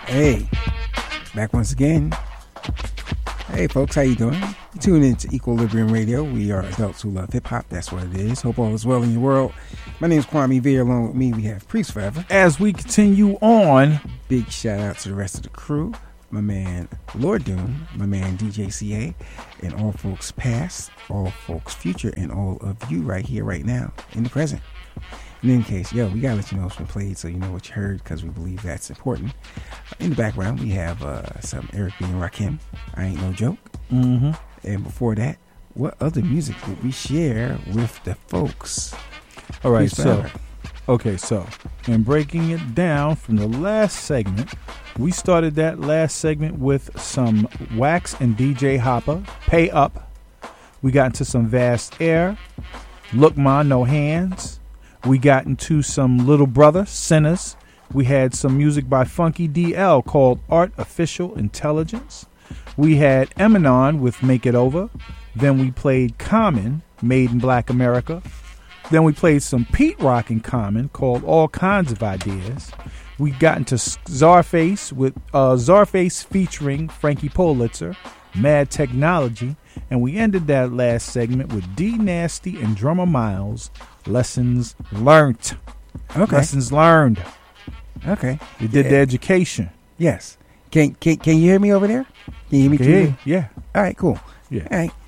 Hey, back once again. Hey folks, how you doing? You tune in to Equilibrium Radio. We are adults who love hip-hop. That's what it is. Hope all is well in your world. My name is Kwame Veer. Along with me, we have Priest Forever. As we continue on, big shout out to the rest of the crew. My man Lord Doom, my man DJ CA, and all folks past, all folks future, and all of you right here, right now, in the present. In any case, we gotta let you know what's been played so you know what you heard, because we believe that's important. In the background, we have some Eric B. and Rakim, I Ain't No Joke. Mm-hmm. And before that, what other music did we share with the folks? All right, so in breaking it down from the last segment, we started that last segment with some Wax and DJ Hopper, Pay Up. We got into some Vast Air, Look Ma, No Hands. We got into some Little Brother, Sinners. We had some music by Funky DL called Artificial Intelligence. We had Eminem with Make It Over. Then we played Common, Made in Black America. Then we played some Pete Rock and Common called All Kinds of Ideas. We got into Czarface with Czarface featuring Frankie Politzer, Mad Technology. And we ended that last segment with D Nasty and Drummer Miles, Lessons Learned. Okay. Lessons learned. Okay. You did the education. Yes. Can you hear me over there? Can you hear me too? Yeah. All right, cool. Yeah. All right.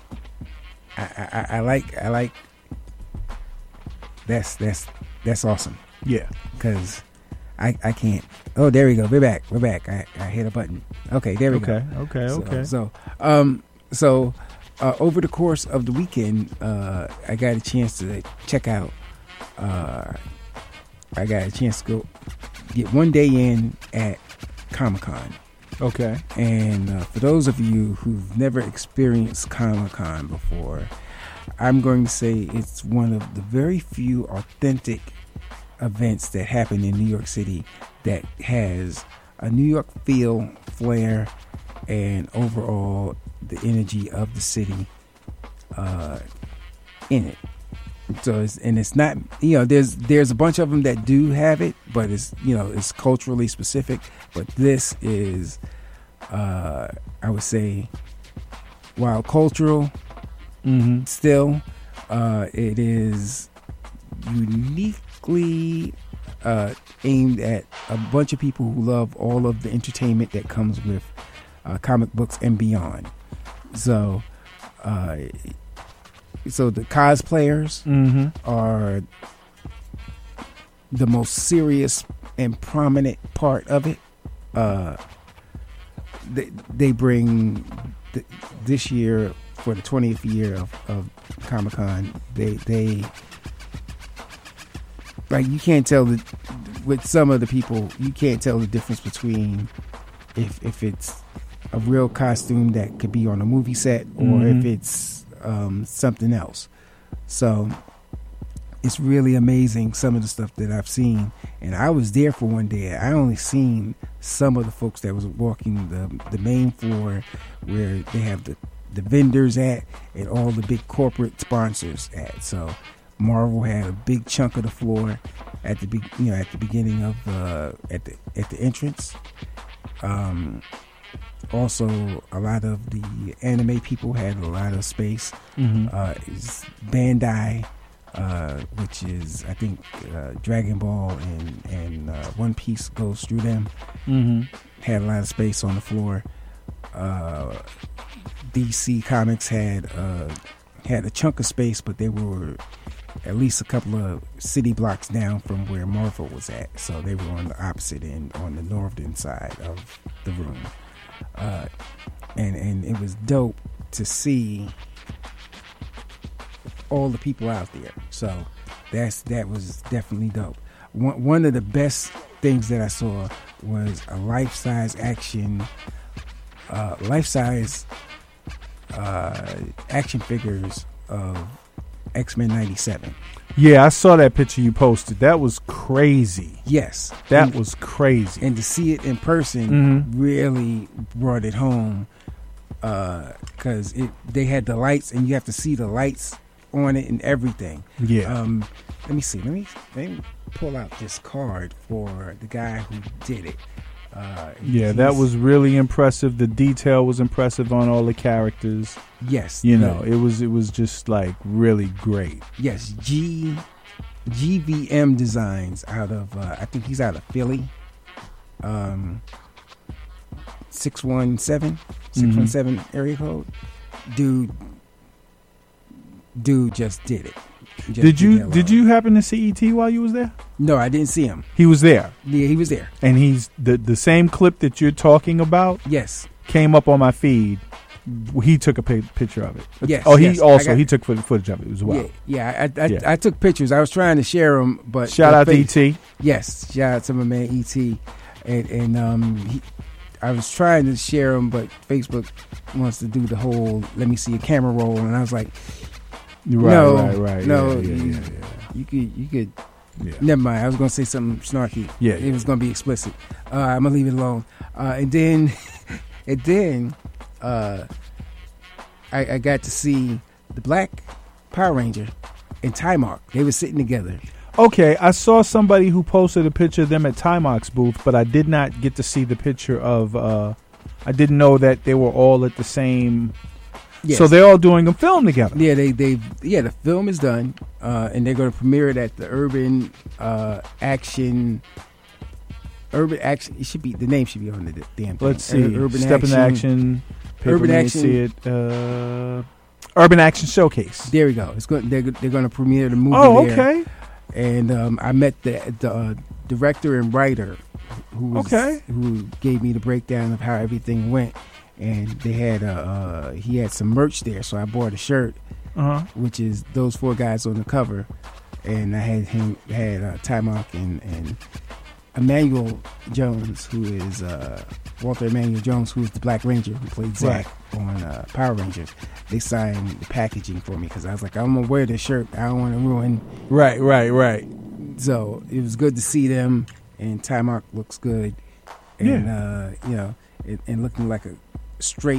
I like that's awesome. Yeah. Because I can't. Oh, there we go. We're back. I hit a button. Okay, there we go. Okay. So over the course of the weekend, I got a chance to check out. I got a chance to go get one day in at Comic-Con. Okay. And for those of you who've never experienced Comic-Con before, I'm going to say it's one of the very few authentic events that happen in New York City that has a New York feel, flair, and overall the energy of the city in it. So it's not, there's a bunch of them that do have it, but it's culturally specific. But this is, I would say, while cultural, still, it is uniquely aimed at a bunch of people who love all of the entertainment that comes with comic books and beyond. So the cosplayers are the most serious and prominent part of it. They bring this year, for the 20th year of Comic-Con, they like, you can't tell with some of the people, you can't tell the difference between if it's a real costume that could be on a movie set or if it's something else. So it's really amazing, some of the stuff that I've seen. And I was there for one day. I only seen some of the folks that was walking the main floor where they have the vendors at and all the big corporate sponsors at. So Marvel had a big chunk of the floor at the beginning of at the entrance. Also, a lot of the anime people had a lot of space. Is Bandai, which is, I think, Dragon Ball and One Piece goes through them. Had a lot of space on the floor. DC Comics had a chunk of space, but they were at least a couple of city blocks down from where Marvel was at. So they were on the opposite end, on the northern side of the room. And it was dope to see all the people out there. So that was definitely dope. One of the best things that I saw was a life-size action figures of X-Men 97. Yeah, I saw that picture you posted. That was crazy. Yes. That was crazy. And to see it in person really brought it home, because they had the lights, and you have to see the lights on it and everything. Yeah. Let me see. Let me pull out this card for the guy who did it. Yeah, that was really impressive. The detail was impressive on all the characters. Yes, it was just like really great. Yes, GVM Designs out of I think he's out of Philly. 617 area code. Dude just did it. Did you happen to see E.T. while you was there? No, I didn't see him. He was there. Yeah, he was there. And he's the same clip that you're talking about. Yes. Came up on my feed. He took a picture of it. Yes. Oh, he took footage of it as well. Yeah. I took pictures. I was trying to share them, but shout out to E.T. Yes, shout out to my man E.T. And I was trying to share them, but Facebook wants to do the whole let me see a camera roll, and I was like, right. No, yeah. You could. Yeah. Never mind. I was going to say something snarky. Yeah, it was going to be explicit. I'm gonna leave it alone. And then I got to see the Black Power Ranger and Timark. They were sitting together. Okay, I saw somebody who posted a picture of them at Timark's booth, but I did not get to see the picture of. I didn't know that they were all at the same. Yes. So they're all doing a film together. Yeah, the film is done, and they're going to premiere it at the Urban Action. It should be the name should be on the damn thing. Let's see. Urban Step Action, in Action. Urban Action. See it. Urban Action Showcase. There we go. It's good. They're going to premiere the movie. Oh, there. okay. And I met the director and writer who gave me the breakdown of how everything went. And they had he had some merch there, so I bought a shirt, which is those four guys on the cover, and I had Timark and Emmanuel Jones, who is Walter Emmanuel Jones, who is the Black Ranger who played Zack on Power Rangers. They signed the packaging for me because I was like, I'm gonna wear this shirt. I don't want to ruin. Right. So it was good to see them, and Timark looks good, and and looking like a straight.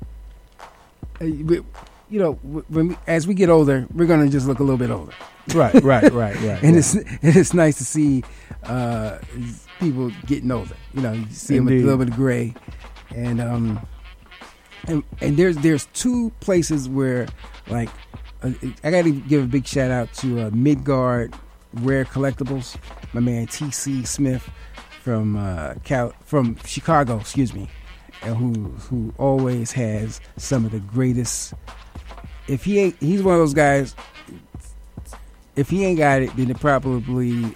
As we get older, we're gonna just look a little bit older. Right. And it's nice to see people getting older. You see them with a little bit of gray, and there's two places where like I got to give a big shout out to Midgard Rare Collectibles. My man TC Smith from Chicago, who always has some of the greatest. He's one of those guys. If he ain't got it, then it probably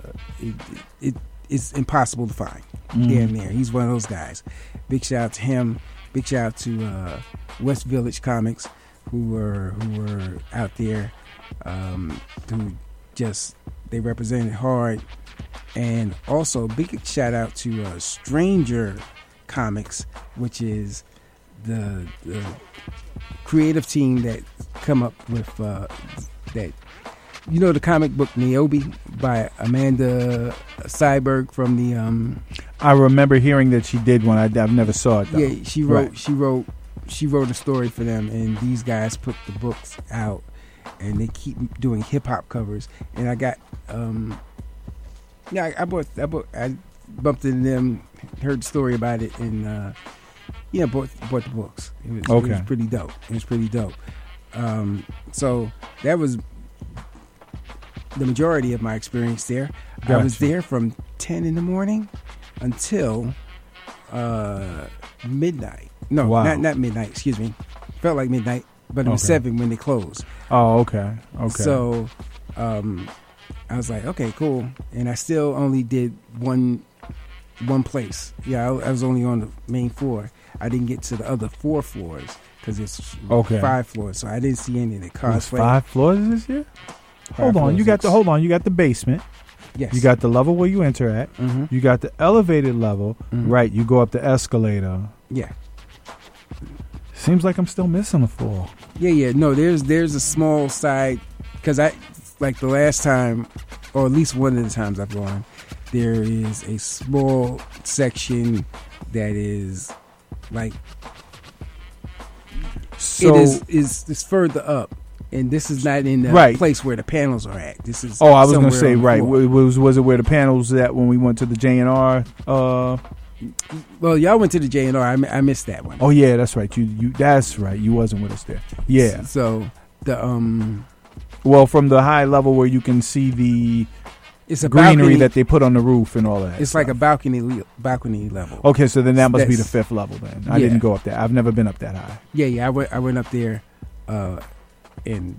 it's impossible to find. Damn near. He's one of those guys. Big shout out to him. Big shout out to West Village Comics, who were out there, who they represented hard, and also big shout out to Stranger Comics, which is the creative team that come up with that. The comic book Niobe by Amanda Seiberg from the. I remember hearing that she did one. I've never saw it though. Yeah, she wrote a story for them, and these guys put the books out, and they keep doing hip hop covers. And I got I bumped into them, heard the story about it, and bought the books. It was pretty dope. So that was the majority of my experience there. Gotcha. I was there from 10 in the morning until midnight. No, not midnight. Excuse me. Felt like midnight, but it was 7 when they closed. Oh, okay. So I was like, okay, cool. And I still only did one place. Yeah, I was only on the main floor. I didn't get to the other 4 floors because it's 5 floors. So I didn't see any of the cosplay. 5 floors this year? Hold on. You got the basement. Yes. You got the level where you enter at. Mm-hmm. You got the elevated level. Mm-hmm. Right. You go up the escalator. Yeah. Seems like I'm still missing a floor. Yeah. No, there's a small side because I like the last time, or at least one of the times I've gone, there is a small section that is like it is further up. And this is not in the place where the panels are at. This is. Oh, I was going to say, right. Was it where the panels at when we went to the JNR Well, y'all went to the J&R. I missed that one. Oh yeah, that's right. You that's right. You wasn't with us there. Yeah. So the well, from the high level where you can see the it's a greenery balcony, that they put on the roof and all that. It's stuff. like a balcony level. Okay, so then that must be the 5th level. Then I didn't go up there. I've never been up that high. Yeah. I went up there, in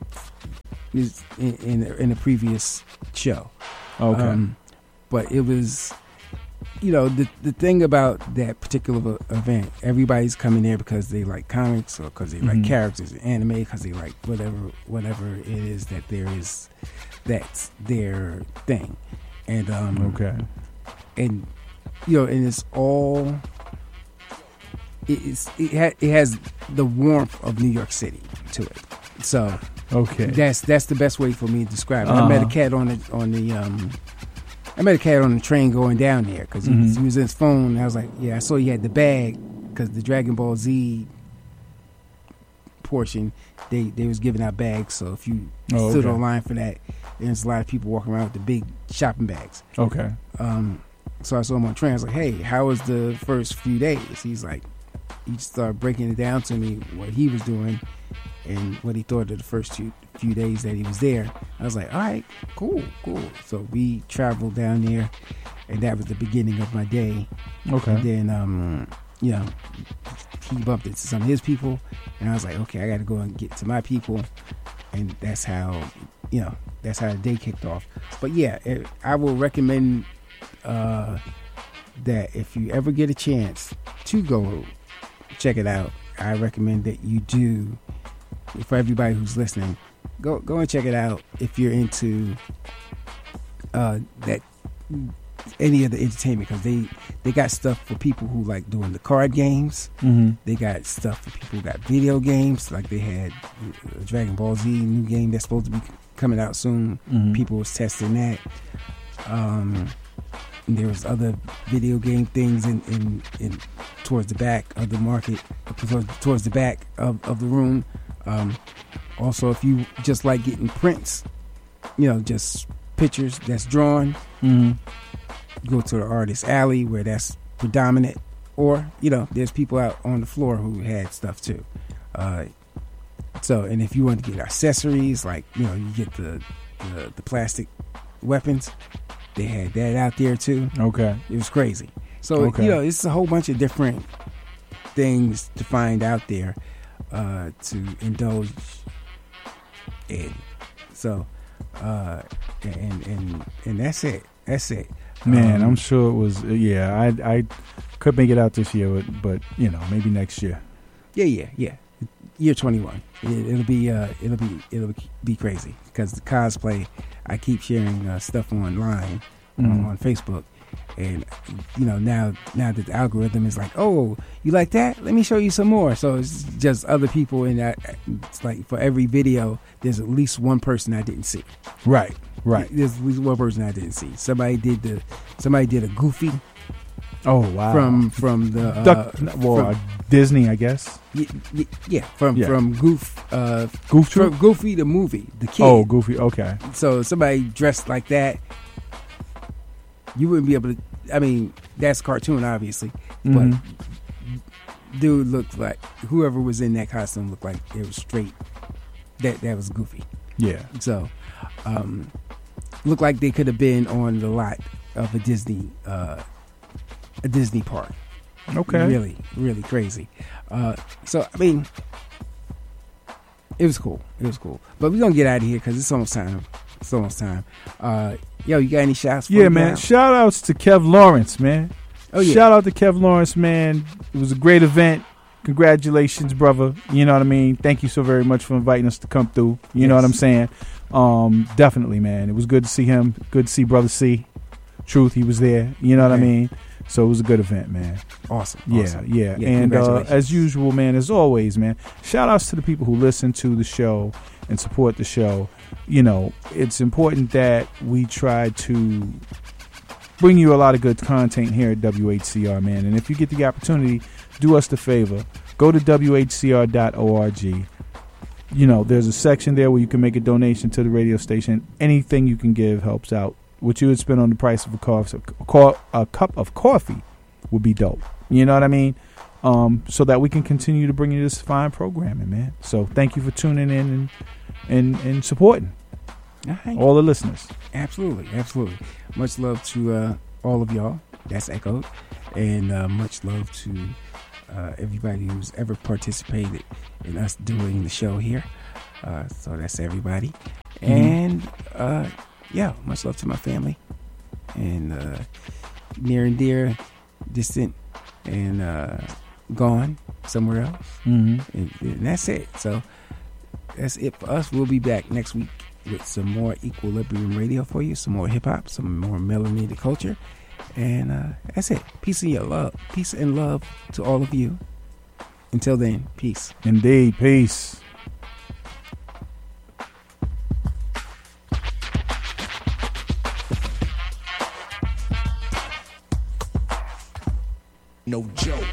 a previous show. Okay. But it was, the thing about that particular event, everybody's coming there because they like comics or because they like characters, anime, because they like whatever it is that there is, that's their thing. And okay. And and it's all it has the warmth of New York City to it. So okay, that's the best way for me to describe it. I met a cat on the train going down there because he was in his phone. And I was like, yeah, I saw he had the bag because the Dragon Ball Z portion they was giving out bags. So if you stood online for that, there's a lot of people walking around with the big shopping bags. Okay. So I saw him on the train. I was like, hey, how was the first few days? He's like, he started breaking it down to me what he was doing and what he thought of the first few days that he was there. I was like, all right, cool. So we traveled down there, and that was the beginning of my day. Okay. And then, he bumped into some of his people, and I was like, okay, I got to go and get to my people, and that's how the day kicked off. But yeah, I will recommend that if you ever get a chance to go check it out, I recommend that you do. For everybody who's listening, go and check it out if you're into that any of the entertainment, because they got stuff for people who like doing the card games. They got stuff for people who got video games, like they had Dragon Ball Z new game that's supposed to be coming out soon. People was testing that. And there was other video game things in towards the back of the market, towards the back of the room. Also, if you just like getting prints, just pictures that's drawn, go to the artist alley where that's predominant, or there's people out on the floor who had stuff too. So, and if you want to get accessories, like you get the plastic weapons, they had that out there too. Okay, it was crazy. So it's a whole bunch of different things to find out there to indulge in. So and that's it. Man, I'm sure it was. Yeah, I could make it out this year, but maybe next year. Yeah. Year 21. It'll be crazy because the cosplay. I keep sharing stuff online on Facebook, and now that the algorithm is like, oh, you like that? Let me show you some more. So it's just other people in that. It's like for every video, there's at least one person I didn't see. Right. There's at least one person I didn't see. Somebody did a Goofy. Oh wow! From the Disney, I guess. Yeah, from Goofy the movie, the kid. Oh, Goofy. Okay. So somebody dressed like that, you wouldn't be able to. I mean, that's cartoon, obviously, but dude looked like whoever was in that costume looked like it was straight. That was Goofy. Yeah. So, looked like they could have been on the lot of a Disney park. Okay. Really, really crazy. So, I mean, it was cool. But we're going to get out of here because it's almost time. Yo, you got any shots? Yeah, man. Shout outs to Kev Lawrence, man. Oh, yeah. Shout out to Kev Lawrence, man. It was a great event. Congratulations, brother. You know what I mean? Thank you so very much for inviting us to come through. You know what I'm saying? Definitely, man. It was good to see him. Good to see Brother C. Truth, he was there. You know what I mean? So it was a good event, man. Awesome. Yeah. And as usual, man, as always, man, shout outs to the people who listen to the show and support the show. It's important that we try to bring you a lot of good content here at WHCR, man. And if you get the opportunity, do us the favor. Go to WHCR.org. There's a section there where you can make a donation to the radio station. Anything you can give helps out. What you would spend on the price of a cup of coffee would be dope. You know what I mean? So that we can continue to bring you this fine programming, man. So thank you for tuning in and supporting all the listeners. Absolutely. Much love to all of y'all. That's echoed. And much love to everybody who's ever participated in us doing the show here. So that's everybody. And much love to my family. And near and dear, distant, and gone somewhere else. And that's it. So that's it for us. We'll be back next week with some more Equilibrium Radio for you, some more hip hop, some more melanated culture, and that's it. Peace and love to all of you. Until then, peace. Indeed, peace. No joke.